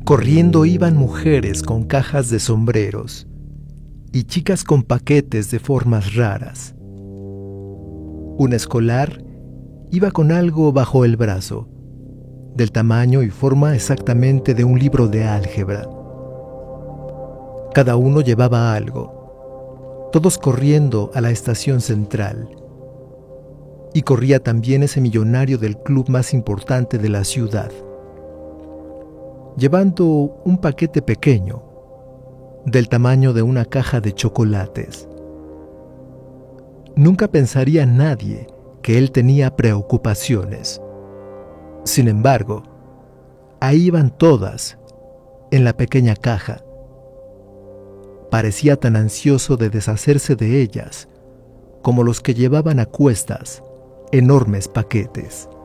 Corriendo iban mujeres con cajas de sombreros y chicas con paquetes de formas raras. Un escolar iba con algo bajo el brazo, del tamaño y forma exactamente de un libro de álgebra. Cada uno llevaba algo, todos corriendo a la estación central. Y corría también ese millonario del club más importante de la ciudad, llevando un paquete pequeño, del tamaño de una caja de chocolates. Nunca pensaría nadie que él tenía preocupaciones. Sin embargo, ahí iban todas, en la pequeña caja. Parecía tan ansioso de deshacerse de ellas como los que llevaban a cuestas enormes paquetes.